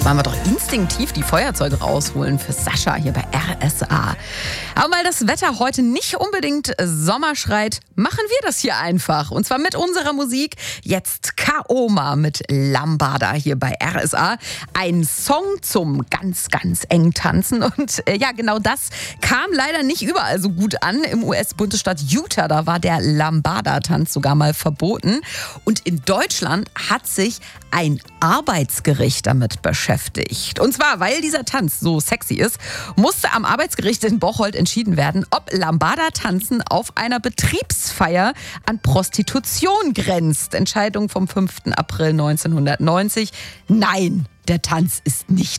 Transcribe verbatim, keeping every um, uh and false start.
wollen wir doch instinktiv die Feuerzeuge rausholen für Sascha hier bei R S A. Aber weil das Wetter heute nicht unbedingt Sommer schreit, machen wir das hier einfach. Und zwar mit unserer Musik. Jetzt Kaoma mit Lambada hier bei R S A. Ein Song zum ganz, ganz eng Tanzen. Und äh, ja, genau das kam leider nicht überall so gut an. Im U S-Bundesstaat Utah, da war der Lambada-Tanz sogar mal verboten. Und in Deutschland hat sich ein Arbeitsgericht damit beschäftigt. Und zwar, weil dieser Tanz so sexy ist, musste am Arbeitsgericht in Bocholt entschieden werden, ob Lambada-Tanzen auf einer Betriebsfeier an Prostitution grenzt. Entscheidung vom fünften April neunzehnhundertneunzig. Nein, der Tanz ist nicht